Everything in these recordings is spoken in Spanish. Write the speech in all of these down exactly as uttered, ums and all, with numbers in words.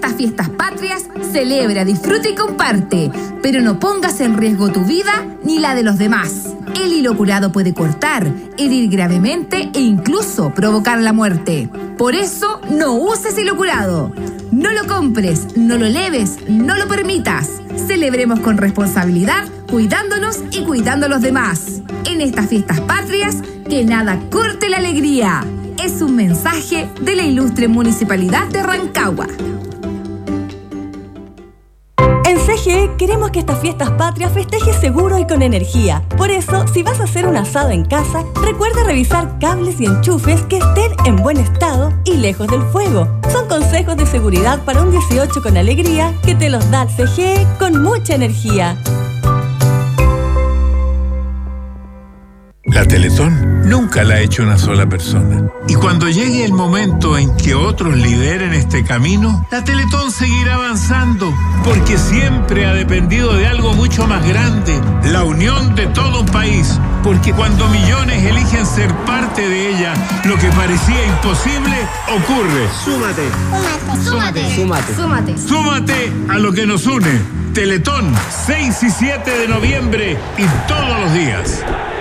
estas fiestas patrias, celebra, disfruta y comparte, pero no pongas en riesgo tu vida ni la de los demás. El hilo curado puede cortar, herir gravemente e incluso provocar la muerte. Por eso, no uses hilo curado. No lo compres, no lo leves, no lo permitas. Celebremos con responsabilidad, cuidándonos y cuidando a los demás. En estas fiestas patrias, que nada corte la alegría. Es un mensaje de la ilustre Municipalidad de Rancagua. En C G E queremos que estas fiestas patrias festejes seguro y con energía. Por eso, si vas a hacer un asado en casa, recuerda revisar cables y enchufes que estén en buen estado y lejos del fuego. Son consejos de seguridad para un dieciocho con alegría que te los da C G E con mucha energía. La Teletón nunca la ha hecho una sola persona. Y cuando llegue el momento en que otros lideren este camino, la Teletón seguirá avanzando, porque siempre ha dependido de algo mucho más grande, la unión de todo un país. Porque cuando millones eligen ser parte de ella, lo que parecía imposible ocurre. Súmate. Súmate. Súmate. Súmate. Súmate a lo que nos une. Teletón, seis y siete de noviembre y todos los días.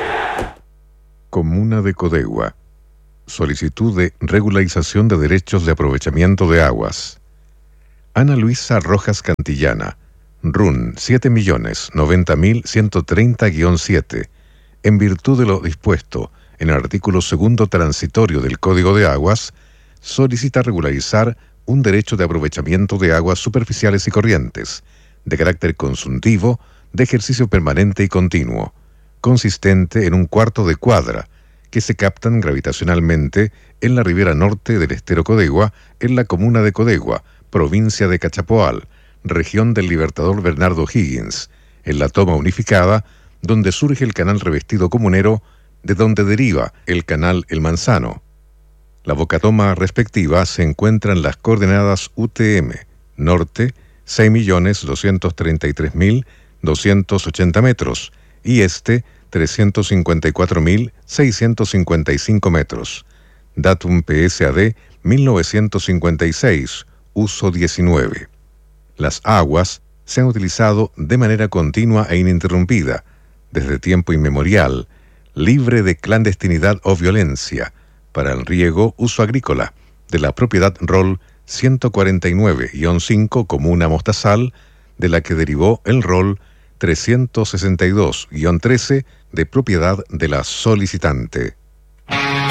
Comuna de Codegua. Solicitud de regularización de derechos de aprovechamiento de aguas. Ana Luisa Rojas Cantillana, R U N siete millones noventa mil ciento treinta guión siete, en virtud de lo dispuesto en el artículo segundo transitorio del Código de Aguas, solicita regularizar un derecho de aprovechamiento de aguas superficiales y corrientes, de carácter consultivo, de ejercicio permanente y continuo, consistente en un cuarto de cuadra, que se captan gravitacionalmente en la ribera norte del estero Codegua, en la comuna de Codegua, provincia de Cachapoal, región del Libertador Bernardo O'Higgins, en la toma unificada, donde surge el canal revestido comunero, de donde deriva el canal El Manzano. La bocatoma respectiva se encuentra en las coordenadas U T M, norte, seis millones doscientos treinta y tres mil doscientos ochenta metros, y este, trescientos cincuenta y cuatro mil seiscientos cincuenta y cinco metros. Datum P S A D mil novecientos cincuenta y seis, uso diecinueve. Las aguas se han utilizado de manera continua e ininterrumpida, desde tiempo inmemorial, libre de clandestinidad o violencia, para el riego uso agrícola, de la propiedad R O L ciento cuarenta y nueve guión cinco Comuna Mostazal, de la que derivó el R O L trescientos sesenta y dos guión trece de propiedad de la solicitante.